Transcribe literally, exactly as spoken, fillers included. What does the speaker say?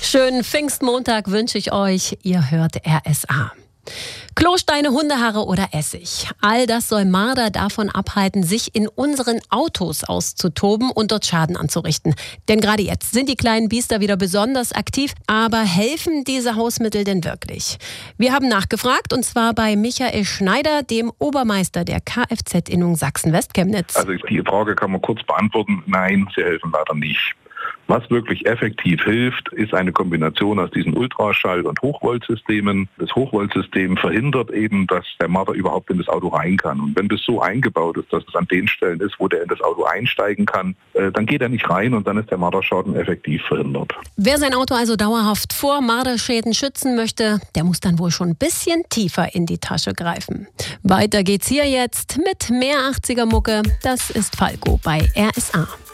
Schönen Pfingstmontag wünsche ich euch. Ihr hört R S A. Klosteine, Hundehaare oder Essig. All das soll Marder davon abhalten, sich in unseren Autos auszutoben und dort Schaden anzurichten. Denn gerade jetzt sind die kleinen Biester wieder besonders aktiv. Aber helfen diese Hausmittel denn wirklich? Wir haben nachgefragt, und zwar bei Michael Schneider, dem Obermeister der Kfz-Innung Sachsen-West-Chemnitz. Also die Frage kann man kurz beantworten. Nein, sie helfen leider nicht. Was wirklich effektiv hilft, ist eine Kombination aus diesen Ultraschall- und Hochvoltsystemen. Das Hochvoltsystem verhindert eben, dass der Marder überhaupt in das Auto rein kann. Und wenn das so eingebaut ist, dass es an den Stellen ist, wo der in das Auto einsteigen kann, äh, dann geht er nicht rein und dann ist der Marderschaden effektiv verhindert. Wer sein Auto also dauerhaft vor Marderschäden schützen möchte, der muss dann wohl schon ein bisschen tiefer in die Tasche greifen. Weiter geht's hier jetzt mit mehr achtziger Mucke. Das ist Falco bei R S A.